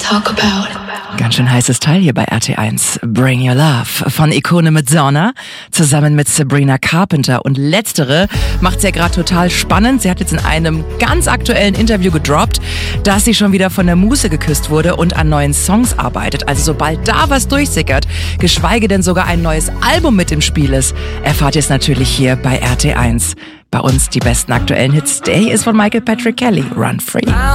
talk about. Ganz schön heißes Teil hier bei RT1. Bring Your Love von Ikone mit Zona zusammen mit Sabrina Carpenter. Und letztere macht's ja gerade total spannend. Sie hat jetzt in einem ganz aktuellen Interview gedroppt, dass sie schon wieder von der Muse geküsst wurde und an neuen Songs arbeitet. Also sobald da was durchsickert, geschweige denn sogar ein neues Album mit im Spiel ist, erfahrt ihr es natürlich hier bei RT1. Bei uns die besten aktuellen Hits. Der hier ist von Michael Patrick Kelly, Run Free.